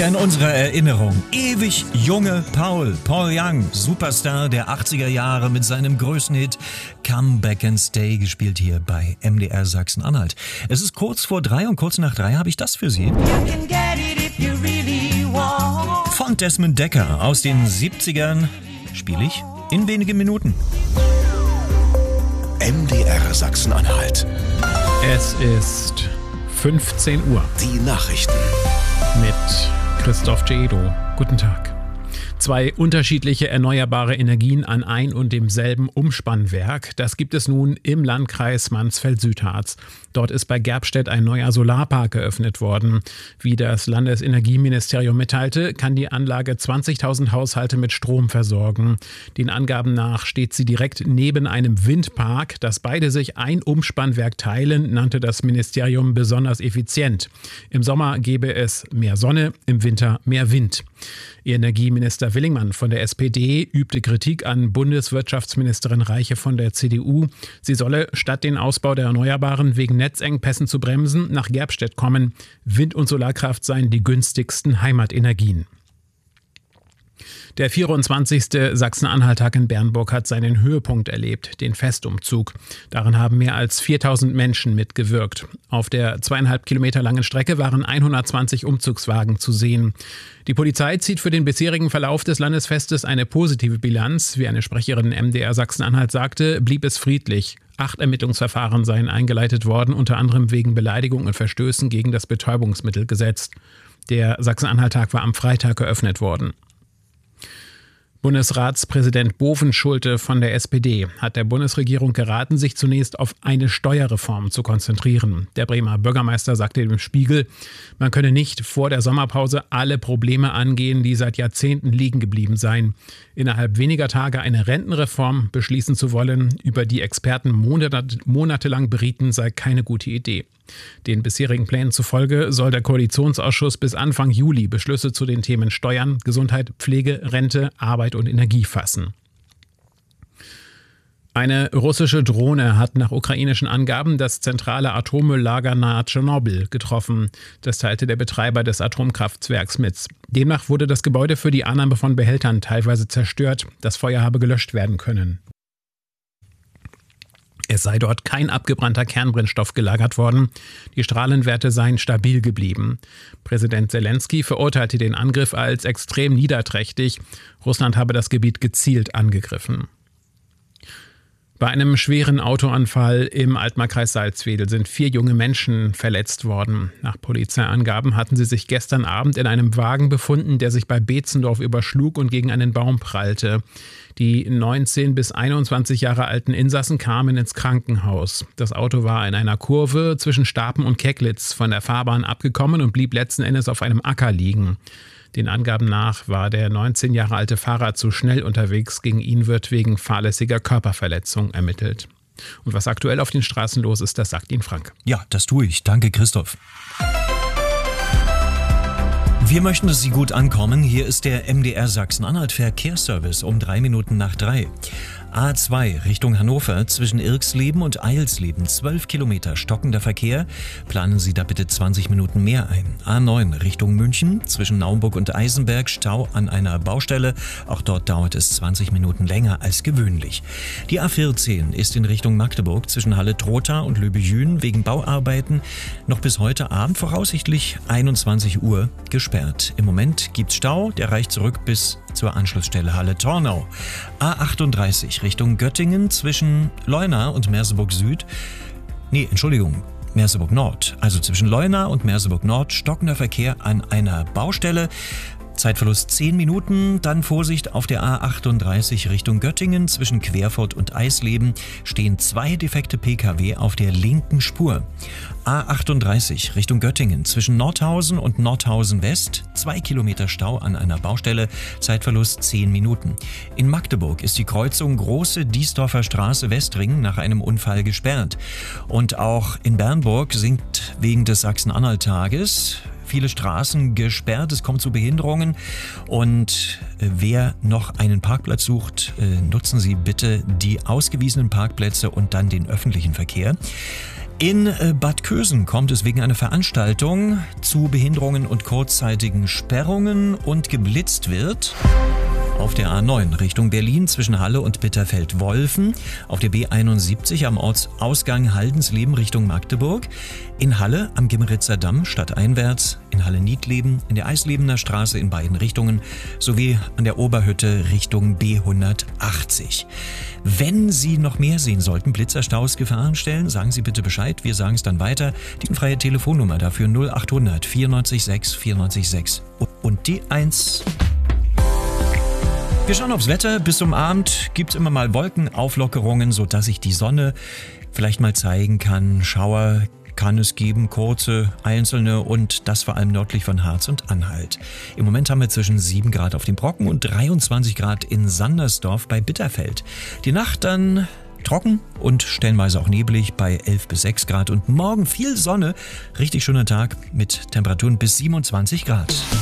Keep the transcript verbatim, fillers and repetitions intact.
Wieder in unserer Erinnerung. Ewig junge Paul, Paul Young, Superstar der achtziger Jahre mit seinem größten Hit Come Back and Stay, gespielt hier bei M D R Sachsen-Anhalt. Es ist kurz vor drei und kurz nach drei habe ich das für Sie. Von Desmond Dekker aus den siebzigern spiele ich in wenigen Minuten. M D R Sachsen-Anhalt. Es ist fünfzehn Uhr. Die Nachrichten Mit Christoph Cedo. Guten Tag. Zwei unterschiedliche erneuerbare Energien an ein und demselben Umspannwerk. Das gibt es nun im Landkreis Mansfeld-Südharz. Dort ist bei Gerbstedt ein neuer Solarpark eröffnet worden. Wie das Landesenergieministerium mitteilte, kann die Anlage zwanzigtausend Haushalte mit Strom versorgen. Den Angaben nach steht sie direkt neben einem Windpark. Dass beide sich ein Umspannwerk teilen, nannte das Ministerium besonders effizient. Im Sommer gäbe es mehr Sonne, im Winter mehr Wind. Energieminister Willingmann von der S P D übte Kritik an Bundeswirtschaftsministerin Reiche von der C D U. Sie solle, statt den Ausbau der Erneuerbaren wegen Netzengpässen zu bremsen, nach Gerbstedt kommen. Wind- und Solarkraft seien die günstigsten Heimatenergien. Der vierundzwanzigste Sachsen-Anhalt-Tag in Bernburg hat seinen Höhepunkt erlebt, den Festumzug. Daran haben mehr als viertausend Menschen mitgewirkt. Auf der zweieinhalb Kilometer langen Strecke waren hundertzwanzig Umzugswagen zu sehen. Die Polizei zieht für den bisherigen Verlauf des Landesfestes eine positive Bilanz. Wie eine Sprecherin M D R Sachsen-Anhalt sagte, blieb es friedlich. Acht Ermittlungsverfahren seien eingeleitet worden, unter anderem wegen Beleidigung und Verstößen gegen das Betäubungsmittelgesetz. Der Sachsen-Anhalt-Tag war am Freitag eröffnet worden. Bundesratspräsident Bovenschulte von der S P D hat der Bundesregierung geraten, sich zunächst auf eine Steuerreform zu konzentrieren. Der Bremer Bürgermeister sagte dem Spiegel, man könne nicht vor der Sommerpause alle Probleme angehen, die seit Jahrzehnten liegen geblieben seien. Innerhalb weniger Tage eine Rentenreform beschließen zu wollen, über die Experten monat- monatelang berieten, sei keine gute Idee. Den bisherigen Plänen zufolge soll der Koalitionsausschuss bis Anfang Juli Beschlüsse zu den Themen Steuern, Gesundheit, Pflege, Rente, Arbeit und Energie fassen. Eine russische Drohne hat nach ukrainischen Angaben das zentrale Atommülllager nahe Tschernobyl getroffen. Das teilte der Betreiber des Atomkraftwerks mit. Demnach wurde das Gebäude für die Annahme von Behältern teilweise zerstört. Das Feuer habe gelöscht werden können. Es sei dort kein abgebrannter Kernbrennstoff gelagert worden. Die Strahlenwerte seien stabil geblieben. Präsident Zelensky verurteilte den Angriff als extrem niederträchtig. Russland habe das Gebiet gezielt angegriffen. Bei einem schweren Autounfall im Altmarkkreis Salzwedel sind vier junge Menschen verletzt worden. Nach Polizeiangaben hatten sie sich gestern Abend in einem Wagen befunden, der sich bei Beetzendorf überschlug und gegen einen Baum prallte. Die neunzehn bis einundzwanzig Jahre alten Insassen kamen ins Krankenhaus. Das Auto war in einer Kurve zwischen Stapen und Keglitz von der Fahrbahn abgekommen und blieb letzten Endes auf einem Acker liegen. Den Angaben nach war der neunzehn Jahre alte Fahrer zu schnell unterwegs. Gegen ihn wird wegen fahrlässiger Körperverletzung ermittelt. Und was aktuell auf den Straßen los ist, das sagt Ihnen Frank. Ja, das tue ich. Danke, Christoph. Wir möchten, dass Sie gut ankommen. Hier ist der M D R Sachsen-Anhalt Verkehrsservice um drei Minuten nach drei. A zwei Richtung Hannover zwischen Irxleben und Eilsleben, zwölf Kilometer stockender Verkehr. Planen Sie da bitte zwanzig Minuten mehr ein. A neun Richtung München zwischen Naumburg und Eisenberg, Stau an einer Baustelle. Auch dort dauert es zwanzig Minuten länger als gewöhnlich. Die A vierzehn ist in Richtung Magdeburg zwischen Halle-Trotha und Löbejün wegen Bauarbeiten noch bis heute Abend voraussichtlich einundzwanzig Uhr gesperrt. Im Moment gibt's Stau, der reicht zurück bis zur Anschlussstelle Halle-Tornau. A achtunddreißig Richtung Göttingen zwischen Leuna und Merseburg Süd. Nee, Entschuldigung, Merseburg Nord. Also zwischen Leuna und Merseburg Nord stockender Verkehr an einer Baustelle. Zeitverlust zehn Minuten, dann Vorsicht auf der A achtunddreißig Richtung Göttingen. Zwischen Querfurt und Eisleben stehen zwei defekte Pkw auf der linken Spur. A achtunddreißig Richtung Göttingen zwischen Nordhausen und Nordhausen West, zwei Kilometer Stau an einer Baustelle, Zeitverlust zehn Minuten. In Magdeburg ist die Kreuzung Große Diesdorfer Straße Westring nach einem Unfall gesperrt. Und auch in Bernburg sind wegen des Sachsen-Anhalt-Tages viele Straßen gesperrt, es kommt zu Behinderungen und wer noch einen Parkplatz sucht, nutzen Sie bitte die ausgewiesenen Parkplätze und dann den öffentlichen Verkehr. In Bad Kösen kommt es wegen einer Veranstaltung zu Behinderungen und kurzzeitigen Sperrungen und geblitzt wird. Auf der A neun Richtung Berlin zwischen Halle und Bitterfeld-Wolfen, auf der B einundsiebzig am Ortsausgang Haldensleben Richtung Magdeburg, in Halle am Gimmeritzer Damm stadteinwärts, in Halle-Niedleben, in der Eislebener Straße in beiden Richtungen sowie an der Oberhütte Richtung B hundertachtzig. Wenn Sie noch mehr sehen sollten, Blitzerstaus, Gefahren stellen, sagen Sie bitte Bescheid, wir sagen es dann weiter. Die freie Telefonnummer dafür null achthundert vierundneunzig sechs vierundneunzig sechs und die eins. Wir schauen aufs Wetter. Bis zum Abend gibt es immer mal Wolkenauflockerungen, sodass sich die Sonne vielleicht mal zeigen kann. Schauer kann es geben, kurze, einzelne und das vor allem nördlich von Harz und Anhalt. Im Moment haben wir zwischen sieben Grad auf dem Brocken und dreiundzwanzig Grad in Sandersdorf bei Bitterfeld. Die Nacht dann trocken und stellenweise auch neblig bei elf bis sechs Grad und morgen viel Sonne. Richtig schöner Tag mit Temperaturen bis siebenundzwanzig Grad.